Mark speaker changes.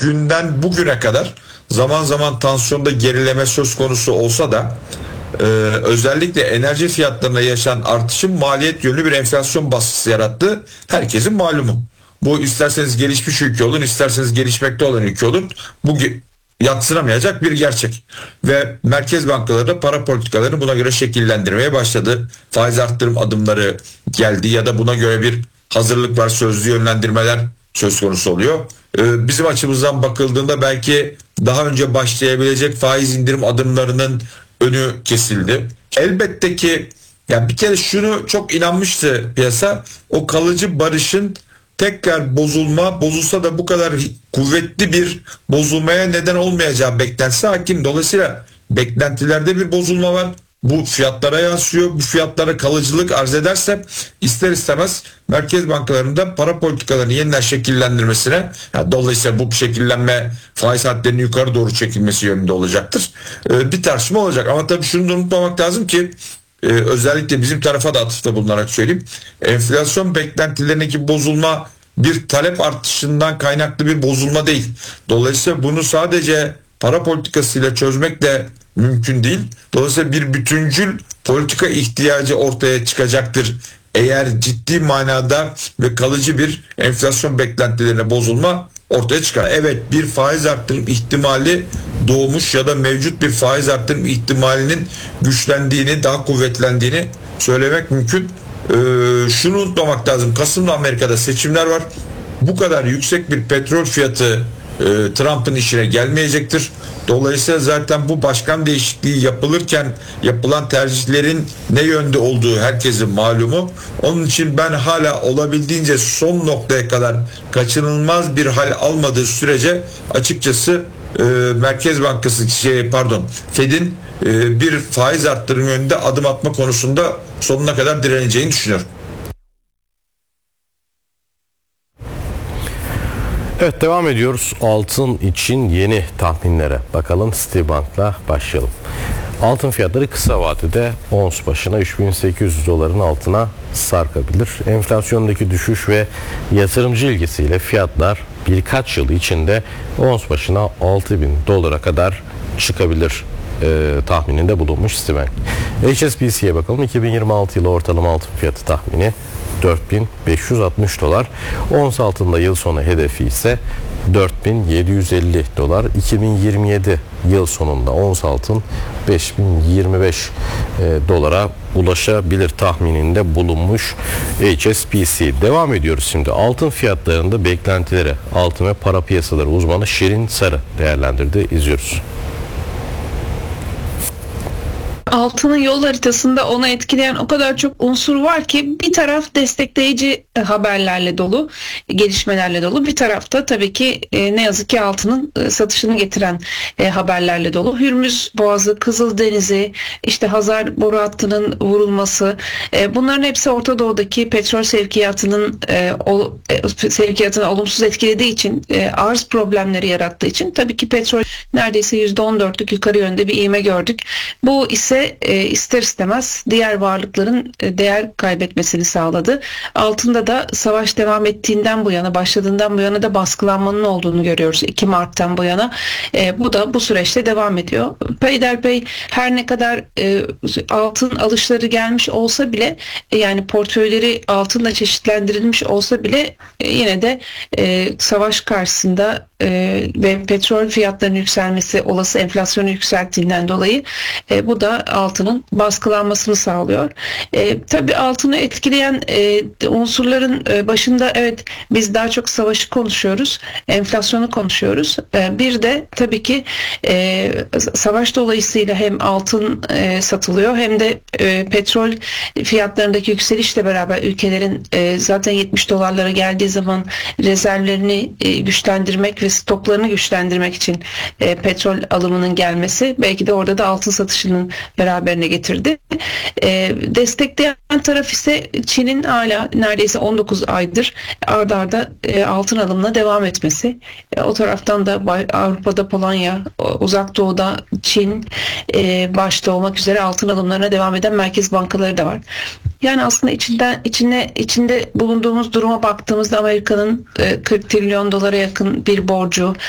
Speaker 1: günden bugüne kadar zaman zaman tansiyonda gerileme söz konusu olsa da özellikle enerji fiyatlarına yaşanan artışın maliyet yönlü bir enflasyon baskısı yarattı. Herkesin malumu. Bu isterseniz gelişmiş ülke olun, isterseniz gelişmekte olan ülke olun. Bu yadsınamayacak bir gerçek. Ve merkez bankaları da para politikalarını buna göre şekillendirmeye başladı. Faiz arttırım adımları geldi ya da buna göre bir hazırlık var, sözlü yönlendirmeler söz konusu oluyor. Bizim açımızdan bakıldığında belki daha önce başlayabilecek faiz indirim adımlarının önü kesildi. Elbette ki yani bir kere şunu çok inanmıştı piyasa, o kalıcı barışın tekrar bozulsa da bu kadar kuvvetli bir bozulmaya neden olmayacağı beklentisi hakim. Dolayısıyla beklentilerde bir bozulma var. Bu fiyatlara yansıyor. Bu fiyatlara kalıcılık arz ederse ister istemez merkez bankalarında para politikalarını yeniden şekillendirmesine, dolayısıyla bu şekillenme faiz hadlerinin yukarı doğru çekilmesi yönünde olacaktır. Bir tartışma olacak ama tabii şunu da unutmamak lazım ki özellikle bizim tarafa da atıfta bulunarak söyleyeyim. Enflasyon beklentilerindeki bozulma bir talep artışından kaynaklı bir bozulma değil. Dolayısıyla bunu sadece para politikasıyla çözmek de mümkün değil. Dolayısıyla bir bütüncül politika ihtiyacı ortaya çıkacaktır. Eğer ciddi manada ve kalıcı bir enflasyon beklentilerine bozulma ortaya çıkar. Evet, bir faiz arttırım ihtimali doğmuş ya da mevcut bir faiz arttırım ihtimalinin güçlendiğini, daha kuvvetlendiğini söylemek mümkün. Şunu unutmamak lazım. Kasım'da Amerika'da seçimler var. Bu kadar yüksek bir petrol fiyatı Trump'ın işine gelmeyecektir. Dolayısıyla zaten bu başkan değişikliği yapılırken yapılan tercihlerin ne yönde olduğu herkesin malumu. Onun için ben hala olabildiğince son noktaya kadar kaçınılmaz bir hal almadığı sürece açıkçası Merkez Bankası Fed'in bir faiz arttırım yönünde adım atma konusunda sonuna kadar direneceğini düşünüyorum.
Speaker 2: Evet, devam ediyoruz. Altın için yeni tahminlere bakalım. Citibank'la başlayalım. Altın fiyatları kısa vadede ons başına 3800 doların altına sarkabilir. Enflasyondaki düşüş ve yatırımcı ilgisiyle fiyatlar birkaç yıl içinde ons başına 6000 dolara kadar çıkabilir tahmininde bulunmuş Citibank. HSBC'ye bakalım. 2026 yılı ortalama altın fiyatı tahmini 4560 dolar. Ons altında yıl sonu hedefi ise 4750 dolar. 2027 yıl sonunda ons altın 5025 dolara ulaşabilir tahmininde bulunmuş HSBC. Devam ediyoruz şimdi. Altın fiyatlarında beklentileri altın ve para piyasaları uzmanı Şirin Sarı değerlendirdi. İzliyoruz.
Speaker 3: Altının yol haritasında onu etkileyen o kadar çok unsur var ki bir taraf destekleyici haberlerle dolu, gelişmelerle dolu. Bir tarafta tabii ki ne yazık ki altının satışını getiren haberlerle dolu. Hürmüz Boğazı, Kızıldeniz'i, işte Hazar boru hattının vurulması, bunların hepsi Orta Doğu'daki petrol sevkiyatını olumsuz etkilediği için, arz problemleri yarattığı için tabii ki petrol neredeyse %14'lük yukarı yönde bir ivme gördük. Bu ise ister istemez diğer varlıkların değer kaybetmesini sağladı. Altında da savaş devam ettiğinden bu yana, başladığından bu yana da baskılanmanın olduğunu görüyoruz. 2 Mart'tan bu yana. Bu da bu süreçte devam ediyor. Peyderpey her ne kadar altın alışları gelmiş olsa bile, yani portföyleri altınla çeşitlendirilmiş olsa bile yine de savaş karşısında ve petrol fiyatlarının yükselmesi olası enflasyonu yükselttiğinden dolayı bu da altının baskılanmasını sağlıyor. Tabii altını etkileyen unsurların başında evet biz daha çok savaşı konuşuyoruz, enflasyonu konuşuyoruz. Bir de tabii ki savaş dolayısıyla hem altın satılıyor hem de petrol fiyatlarındaki yükselişle beraber ülkelerin zaten 70 dolarlara geldiği zaman rezervlerini güçlendirmek ve stoklarını güçlendirmek için petrol alımının gelmesi belki de orada da altın satışının beraberine getirdi. Destekleyen taraf ise Çin'in hala neredeyse 19 aydır ard arda altın alımına devam etmesi. O taraftan da Avrupa'da Polonya, Uzak Doğu'da Çin başta olmak üzere altın alımlarına devam eden merkez bankaları da var. Yani aslında içinde bulunduğumuz duruma baktığımızda Amerika'nın 40 trilyon dolara yakın bir borcu,